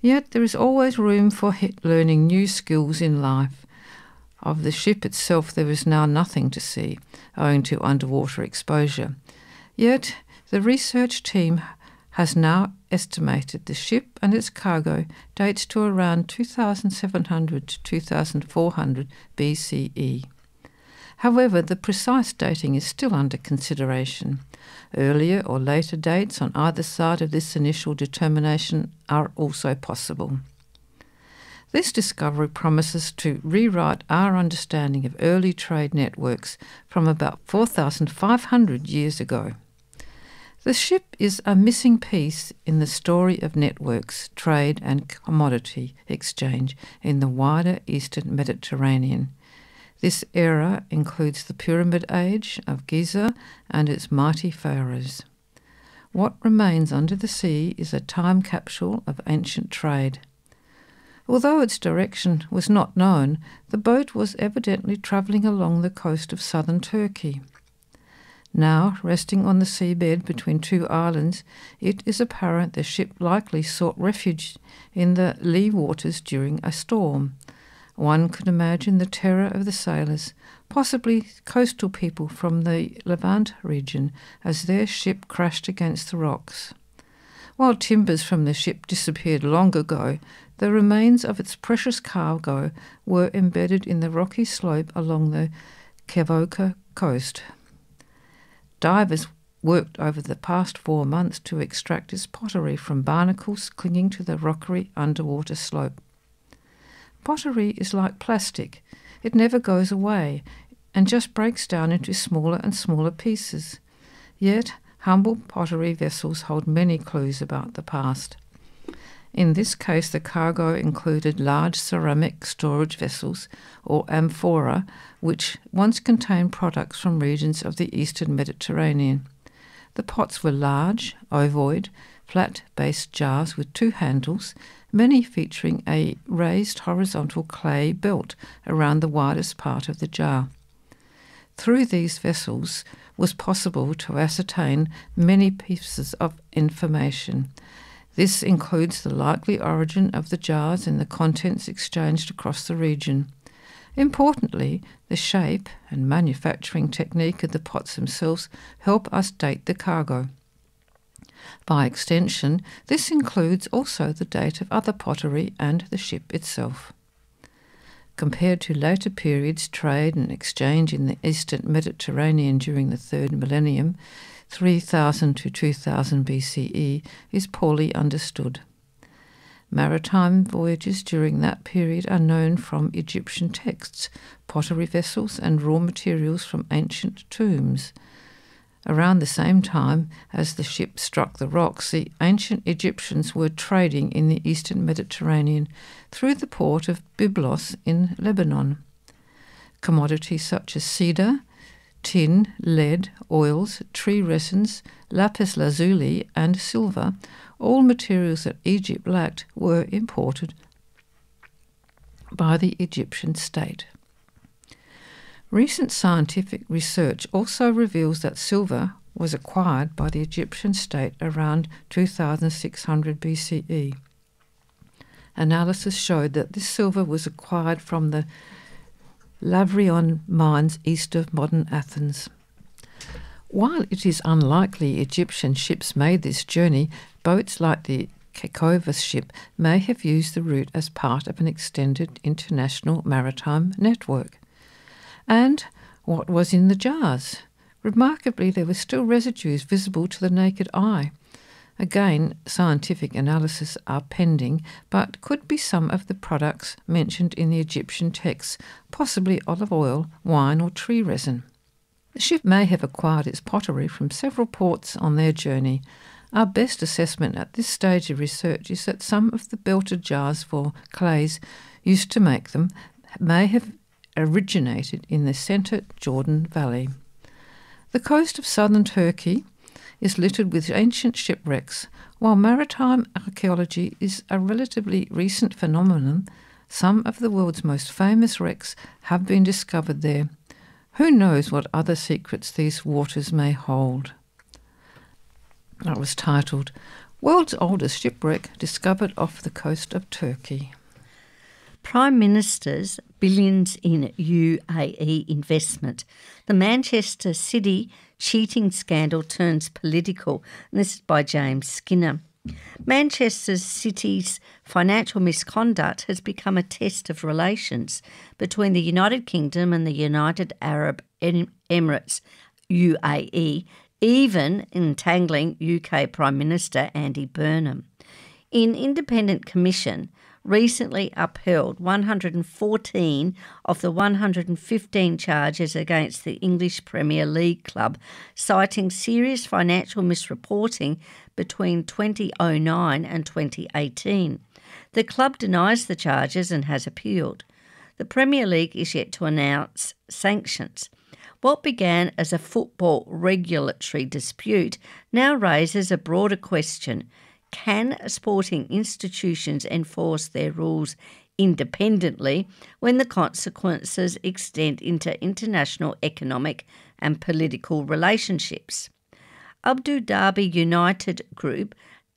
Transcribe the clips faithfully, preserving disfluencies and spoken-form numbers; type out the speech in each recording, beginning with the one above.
Yet there is always room for learning new skills in life. Of the ship itself there is now nothing to see, owing to underwater exposure. Yet the research team has now estimated the ship and its cargo dates to around two thousand seven hundred to two thousand four hundred B C E. However, the precise dating is still under consideration. Earlier or later dates on either side of this initial determination are also possible. This discovery promises to rewrite our understanding of early trade networks from about four thousand five hundred years ago. The ship is a missing piece in the story of networks, trade and commodity exchange in the wider Eastern Mediterranean. This era includes the Pyramid Age of Giza and its mighty pharaohs. What remains under the sea is a time capsule of ancient trade. Although its direction was not known, the boat was evidently travelling along the coast of southern Turkey. Now, resting on the seabed between two islands, it is apparent the ship likely sought refuge in the lee waters during a storm. One could imagine the terror of the sailors, possibly coastal people from the Levant region, as their ship crashed against the rocks. While timbers from the ship disappeared long ago, the remains of its precious cargo were embedded in the rocky slope along the Kevoka coast. Divers worked over the past four months to extract its pottery from barnacles clinging to the rockery underwater slope. Pottery is like plastic. It never goes away and just breaks down into smaller and smaller pieces. Yet, humble pottery vessels hold many clues about the past. In this case, the cargo included large ceramic storage vessels, or amphora, which once contained products from regions of the Eastern Mediterranean. The pots were large, ovoid, flat-based jars with two handles, many featuring a raised horizontal clay belt around the widest part of the jar. Through these vessels was possible to ascertain many pieces of information. This includes the likely origin of the jars and the contents exchanged across the region. Importantly, the shape and manufacturing technique of the pots themselves help us date the cargo. By extension, this includes also the date of other pottery and the ship itself. Compared to later periods, trade and exchange in the Eastern Mediterranean during the third millennium, three thousand to two thousand B C E, is poorly understood. Maritime voyages during that period are known from Egyptian texts, pottery vessels, and raw materials from ancient tombs. Around the same time as the ship struck the rocks, the ancient Egyptians were trading in the Eastern Mediterranean through the port of Byblos in Lebanon. Commodities such as cedar, tin, lead, oils, tree resins, lapis lazuli, and silver, all materials that Egypt lacked, were imported by the Egyptian state. Recent scientific research also reveals that silver was acquired by the Egyptian state around two thousand six hundred B C E. Analysis showed that this silver was acquired from the Lavrion mines east of modern Athens. While it is unlikely Egyptian ships made this journey, boats like the Kekovas ship may have used the route as part of an extended international maritime network. And what was in the jars? Remarkably, there were still residues visible to the naked eye. Again, scientific analysis are pending, but could be some of the products mentioned in the Egyptian texts, possibly olive oil, wine, or tree resin. The ship may have acquired its pottery from several ports on their journey. Our best assessment at this stage of research is that some of the belted jars for clays used to make them may have originated in the centre Jordan Valley. The coast of southern Turkey is littered with ancient shipwrecks. While maritime archaeology is a relatively recent phenomenon, some of the world's most famous wrecks have been discovered there. Who knows what other secrets these waters may hold? That was titled, World's oldest shipwreck discovered off the coast of Turkey. Prime Minister's billions in U A E investment. The Manchester City cheating scandal turns political. And this is by James Skinner. Manchester City's financial misconduct has become a test of relations between the United Kingdom and the United Arab Emirates, U A E, even entangling U K Prime Minister Andy Burnham. An independent commission recently upheld one hundred fourteen of the one hundred fifteen charges against the English Premier League club, citing serious financial misreporting between twenty oh nine and twenty eighteen. The club denies the charges and has appealed. The Premier League is yet to announce sanctions. What began as a football regulatory dispute now raises a broader question. Can sporting institutions enforce their rules independently when the consequences extend into international economic and political relationships? Abu Dhabi United Group,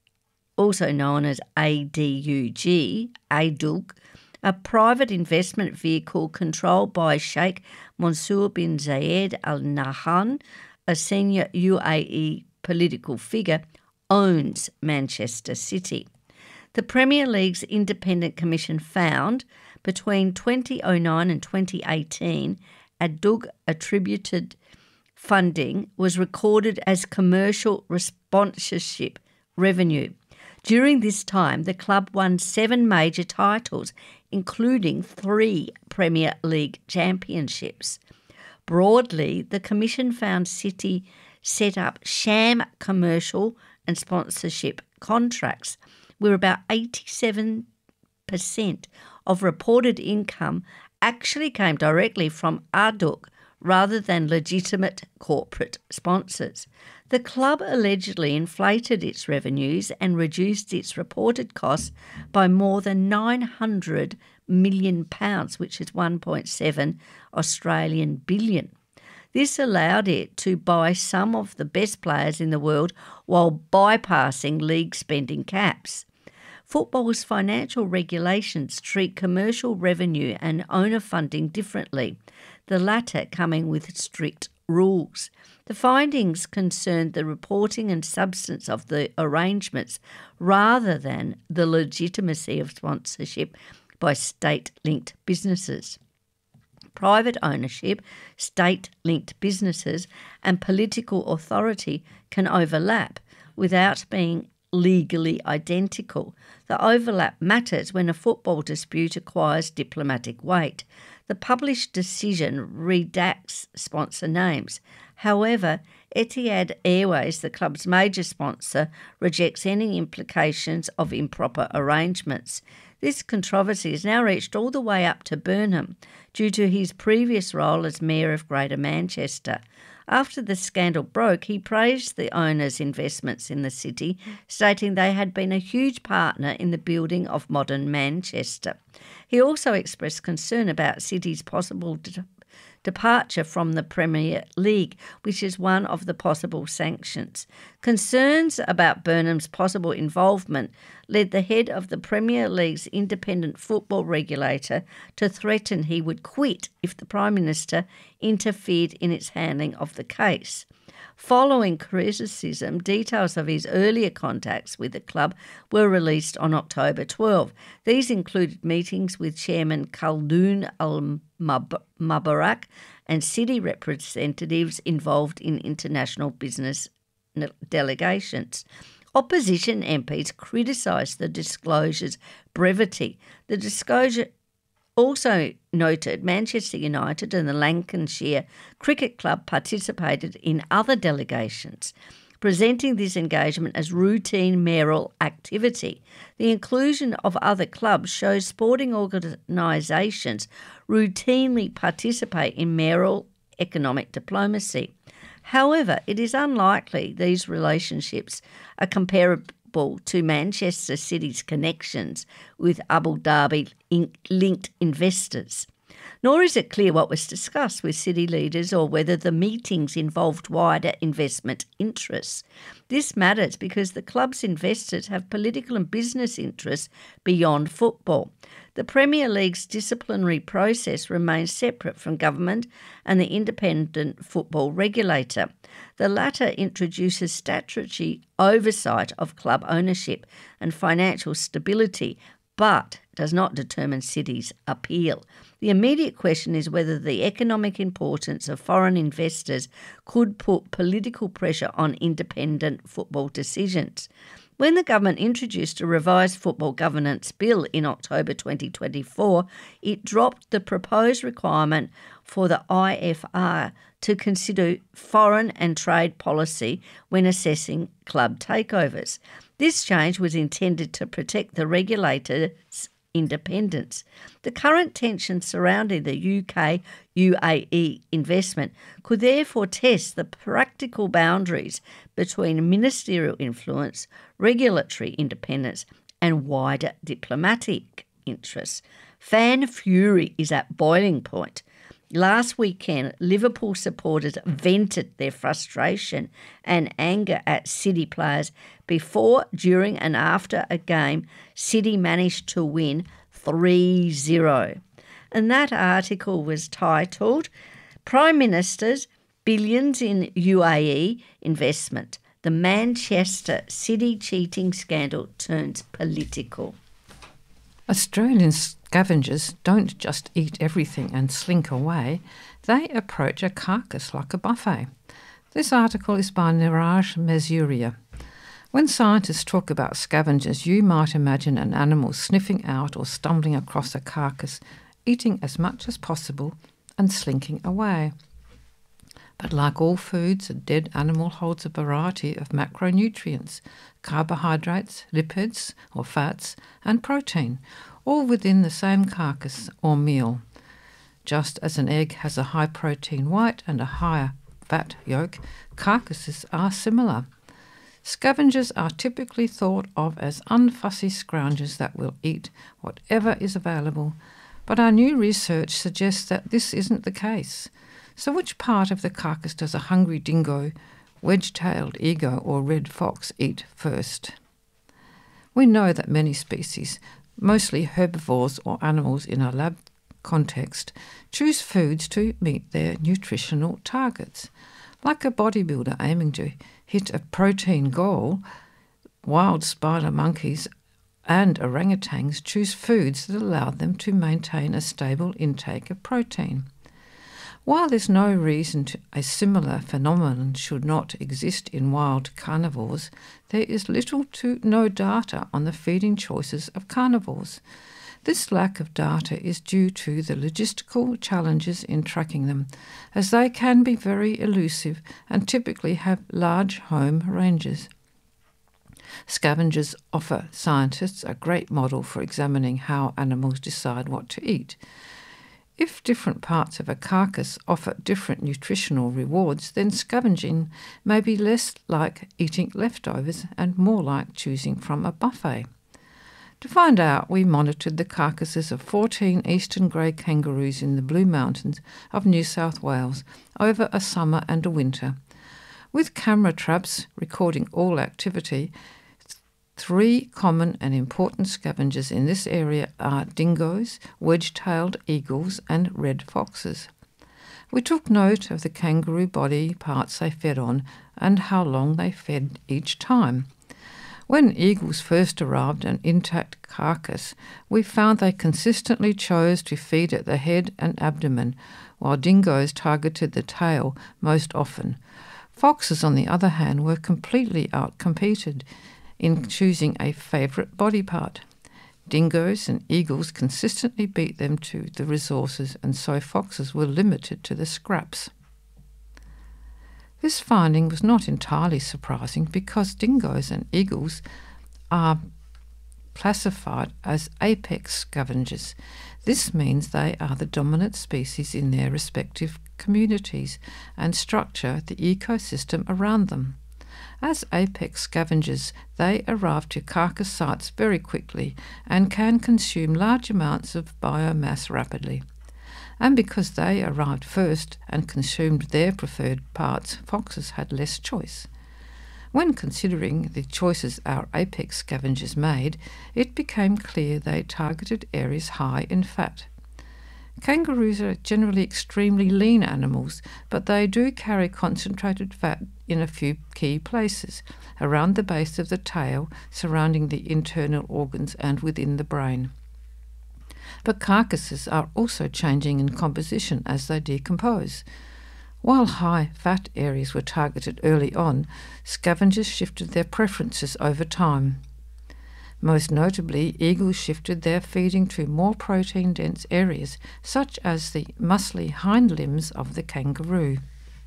also known as A D U G, A D U G, a private investment vehicle controlled by Sheikh Mansour bin Zayed Al Nahyan, a senior U A E political figure, owns Manchester City. The Premier League's Independent Commission found between twenty oh nine and twenty eighteen, A D U G attributed funding was recorded as commercial sponsorship revenue. During this time, the club won seven major titles, including three Premier League championships. Broadly, the Commission found City set up sham commercial and sponsorship contracts, where about eighty-seven percent of reported income actually came directly from A D U G rather than legitimate corporate sponsors. The club allegedly inflated its revenues and reduced its reported costs by more than nine hundred million pounds, which is one point seven Australian billion. This allowed it to buy some of the best players in the world while bypassing league spending caps. Football's financial regulations treat commercial revenue and owner funding differently, the latter coming with strict rules. The findings concerned the reporting and substance of the arrangements rather than the legitimacy of sponsorship by state-linked businesses. Private ownership, state-linked businesses and political authority can overlap without being legally identical. The overlap matters when a football dispute acquires diplomatic weight. The published decision redacts sponsor names. However, Etihad Airways, the club's major sponsor, rejects any implications of improper arrangements. This controversy has now reached all the way up to Burnham due to his previous role as Mayor of Greater Manchester. After the scandal broke, he praised the owner's investments in the city, stating they had been a huge partner in the building of modern Manchester. He also expressed concern about City's possible de- departure from the Premier League, which is one of the possible sanctions. Concerns about Burnham's possible involvement led the head of the Premier League's independent football regulator to threaten he would quit if the Prime Minister interfered in its handling of the case. Following criticism, details of his earlier contacts with the club were released on October twelfth. These included meetings with Chairman Khaldoon Al-Mubarak and city representatives involved in international business delegations. Opposition M Ps criticised the disclosure's brevity. The disclosure also noted Manchester United and the Lancashire Cricket Club participated in other delegations, presenting this engagement as routine mayoral activity. The inclusion of other clubs shows sporting organisations routinely participate in mayoral economic diplomacy. However, it is unlikely these relationships are comparable to Manchester City's connections with Abu Dhabi linked investors. Nor is it clear what was discussed with city leaders or whether the meetings involved wider investment interests. This matters because the club's investors have political and business interests beyond football. The Premier League's disciplinary process remains separate from government and the independent football regulator. The latter introduces statutory oversight of club ownership and financial stability, but does not determine City's appeal. The immediate question is whether the economic importance of foreign investors could put political pressure on independent football decisions. When the government introduced a revised football governance bill in October twenty twenty-four, it dropped the proposed requirement for the I F R to consider foreign and trade policy when assessing club takeovers. This change was intended to protect the regulator's independence. The current tension surrounding the U K U A E investment could therefore test the practical boundaries between ministerial influence, regulatory independence, and wider diplomatic interests. Fan fury is at boiling point. Last weekend, Liverpool supporters vented their frustration and anger at City players before, during and after a game City managed to win three zero. And that article was titled Prime Minister's Billions in U A E Investment. The Manchester City cheating scandal turns political. Australian scavengers don't just eat everything and slink away. They approach a carcass like a buffet. This article is by Niraj Mezuria. When scientists talk about scavengers, you might imagine an animal sniffing out or stumbling across a carcass, eating as much as possible and slinking away. But like all foods, a dead animal holds a variety of macronutrients, carbohydrates, lipids or fats, and protein, all within the same carcass or meal. Just as an egg has a high protein white and a higher fat yolk, carcasses are similar. Scavengers are typically thought of as unfussy scroungers that will eat whatever is available, but our new research suggests that this isn't the case. So which part of the carcass does a hungry dingo, wedge-tailed eagle or red fox eat first? We know that many species, mostly herbivores or animals in a lab context, choose foods to meet their nutritional targets. Like a bodybuilder aiming to hit a protein goal, wild spider monkeys and orangutans choose foods that allow them to maintain a stable intake of protein. While there's no reason to, a similar phenomenon should not exist in wild carnivores, there is little to no data on the feeding choices of carnivores. This lack of data is due to the logistical challenges in tracking them, as they can be very elusive and typically have large home ranges. Scavengers offer scientists a great model for examining how animals decide what to eat. If different parts of a carcass offer different nutritional rewards, then scavenging may be less like eating leftovers and more like choosing from a buffet. To find out, we monitored the carcasses of fourteen eastern grey kangaroos in the Blue Mountains of New South Wales over a summer and a winter. With camera traps recording all activity, three common and important scavengers in this area are dingoes, wedge-tailed eagles and red foxes. We took note of the kangaroo body parts they fed on and how long they fed each time. When eagles first arrived an intact carcass, we found they consistently chose to feed at the head and abdomen, while dingoes targeted the tail most often. Foxes, on the other hand, were completely outcompeted in choosing a favourite body part. Dingoes and eagles consistently beat them to the resources, and so foxes were limited to the scraps. This finding was not entirely surprising because dingoes and eagles are classified as apex scavengers. This means they are the dominant species in their respective communities and structure the ecosystem around them. As apex scavengers, they arrive to carcass sites very quickly and can consume large amounts of biomass rapidly. and because they arrived first and consumed their preferred parts, foxes had less choice. When considering the choices our apex scavengers made, it became clear they targeted areas high in fat. Kangaroos are generally extremely lean animals, but they do carry concentrated fat in a few key places, around the base of the tail, surrounding the internal organs and within the brain. But carcasses are also changing in composition as they decompose. While high fat areas were targeted early on, scavengers shifted their preferences over time. Most notably, eagles shifted their feeding to more protein-dense areas, such as the muscly hind limbs of the kangaroo.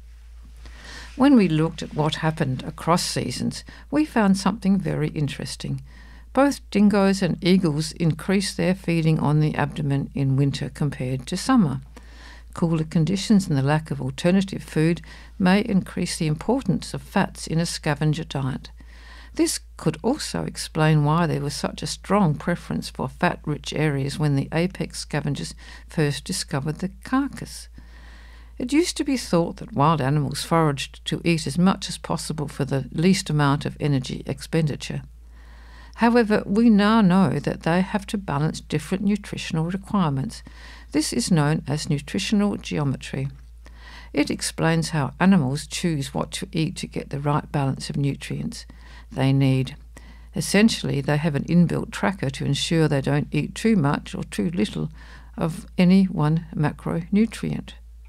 When we looked at what happened across seasons, we found something very interesting. Both dingoes and eagles increased their feeding on the abdomen in winter compared to summer. Cooler conditions and the lack of alternative food may increase the importance of fats in a scavenger diet. This could also explain why there was such a strong preference for fat-rich areas when the apex scavengers first discovered the carcass. It used to be thought that wild animals foraged to eat as much as possible for the least amount of energy expenditure. However, we now know that they have to balance different nutritional requirements. This is known as nutritional geometry. It explains how animals choose what to eat to get the right balance of nutrients they need. Essentially, they have an inbuilt tracker to ensure they don't eat too much or too little of any one macronutrient.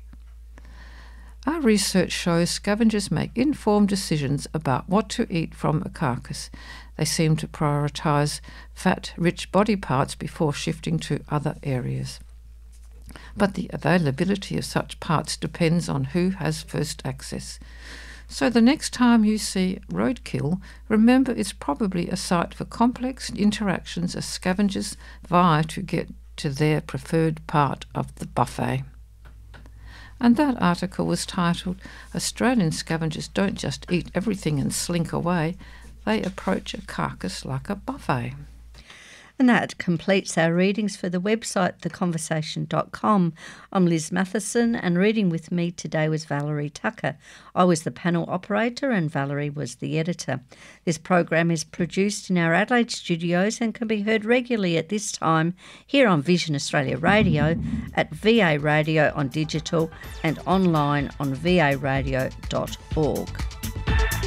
Our research shows scavengers make informed decisions about what to eat from a carcass. They seem to prioritise fat-rich body parts before shifting to other areas. But the availability of such parts depends on who has first access. So the next time you see roadkill, remember it's probably a site for complex interactions as scavengers vie to get to their preferred part of the buffet. And that article was titled, "Australian Scavengers Don't Just Eat Everything and Slink Away, They Approach a Carcass Like a Buffet." And that completes our readings for the website the conversation dot com. I'm Liz Matheson, and reading with me today was Valerie Tucker. I was the panel operator and Valerie was the editor. This program is produced in our Adelaide studios and can be heard regularly at this time here on Vision Australia Radio, at V A Radio on digital and online on v a radio dot org.